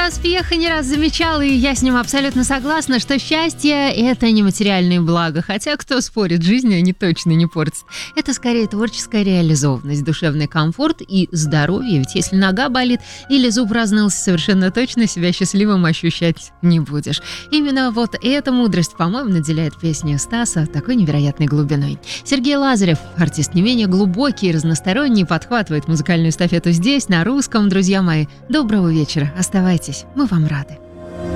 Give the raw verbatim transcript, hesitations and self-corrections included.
Стас Пьеха не раз замечал, и я с ним абсолютно согласна, что счастье – это не материальные блага. Хотя, кто спорит, жизнь они точно не портят. Это скорее творческая реализованность, душевный комфорт и здоровье. Ведь если нога болит или зуб разнылся, совершенно точно себя счастливым ощущать не будешь. Именно вот эта мудрость, по-моему, наделяет песню Стаса такой невероятной глубиной. Сергей Лазарев, артист не менее глубокий и разносторонний, подхватывает музыкальную эстафету здесь, на русском. Друзья мои, доброго вечера. Оставайтесь, мы вам рады.